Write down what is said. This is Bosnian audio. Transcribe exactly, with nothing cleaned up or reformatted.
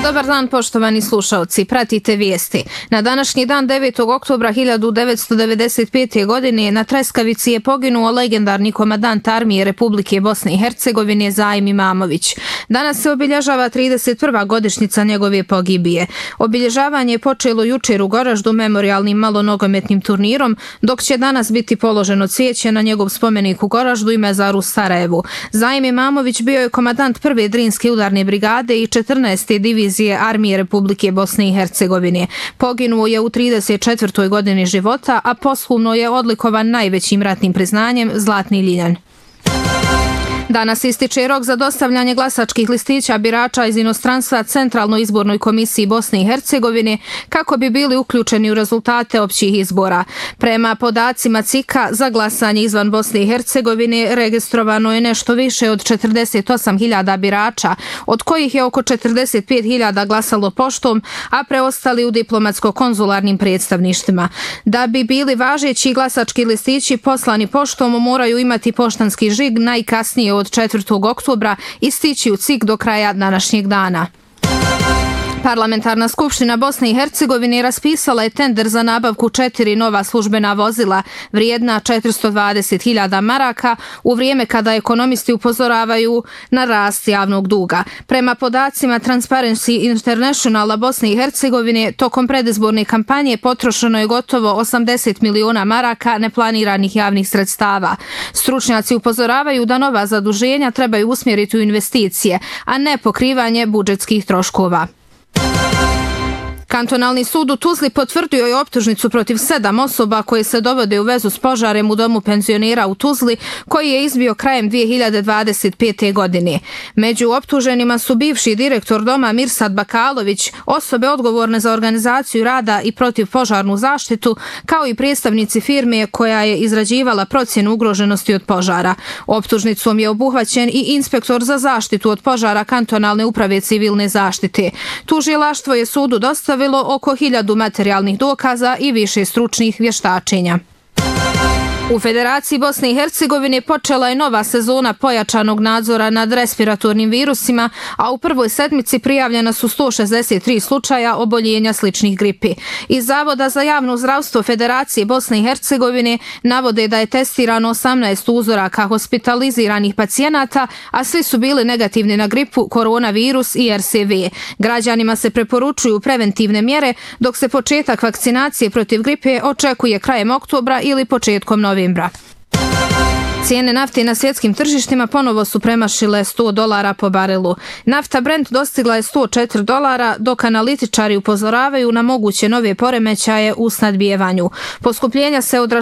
Dobar dan, poštovani slušalci, pratite vijesti. Na današnji dan devetog oktobra hiljadu devetsto devedeset pete. godine na Treskavici je poginuo legendarni komadant armije Republike Bosne i Hercegovine Zaim Imamović. Danas se obilježava trideset prva godišnjica njegove pogibije. Obilježavanje je počelo jučer u Goraždu memorijalnim malonogometnim turnirom, dok će danas biti položeno cvijeće na njegov spomenik u Goraždu i mezar u Sarajevu. Zaim Imamović bio je komadant prve Drinske udarne brigade i četrnaeste divizije armije Republike Bosne i Hercegovine. Poginuo je u trideset četvrtoj godini života, a posthumno je odlikovan najvećim ratnim priznanjem Zlatni ljiljan. Danas ističe rok za dostavljanje glasačkih listića birača iz inostranstva Centralnoj izbornoj komisiji Bosne i Hercegovine kako bi bili uključeni u rezultate općih izbora. Prema podacima C I K-a, za glasanje izvan Bosne i Hercegovine registrovano je nešto više od četrdeset osam hiljada birača, od kojih je oko četrdeset pet hiljada glasalo poštom, a preostali u diplomatsko-konzularnim predstavništvima. Da bi bili važeći glasački listići poslani poštom, moraju imati poštanski žig najkasnije od četvrtog oktobra i stići u C I K do kraja današnjeg dana. Parlamentarna skupština Bosne i Hercegovine raspisala je tender za nabavku četiri nova službena vozila vrijedna četiristo dvadeset hiljada maraka u vrijeme kada ekonomisti upozoravaju na rast javnog duga. Prema podacima Transparency Internationala Bosne i Hercegovine, tokom predizborne kampanje potrošeno je gotovo osamdeset miliona maraka neplaniranih javnih sredstava. Stručnjaci upozoravaju da nova zaduženja trebaju usmjeriti u investicije, a ne pokrivanje budžetskih troškova. Kantonalni sud u Tuzli potvrdio je optužnicu protiv sedam osoba koje se dovode u vezu s požarem u domu penzionera u Tuzli koji je izbio krajem dvije hiljade dvadeset pete. godine. Među optuženima su bivši direktor doma Mirsad Bakalović, osobe odgovorne za organizaciju rada i protivpožarnu zaštitu, kao i predstavnici firme koja je izrađivala procjenu ugroženosti od požara. Optužnicom je obuhvaćen i inspektor za zaštitu od požara kantonalne uprave civilne zaštite. Tužilaštvo je sudu dostavilo oko hiljadu materijalnih dokaza i više stručnih vještačenja. U Federaciji Bosne i Hercegovine počela je nova sezona pojačanog nadzora nad respiratornim virusima, a u prvoj sedmici prijavljena su sto šezdeset tri slučaja oboljenja sličnih gripi. Iz Zavoda za javno zdravstvo Federacije Bosne i Hercegovine navode da je testirano osamnaest uzoraka hospitaliziranih pacijenata, a svi su bili negativni na gripu, koronavirus i R S V. Građanima se preporučuju preventivne mjere, dok se početak vakcinacije protiv gripe očekuje krajem oktobra ili početkom novembra. Cijene nafte na svjetskim tržištima ponovo su premašile sto dolara po barelu. Nafta Brent dostigla je sto četiri dolara, dok analitičari upozoravaju na moguće nove poremećaje u snadbijevanju. Poskupljenja se odražavaju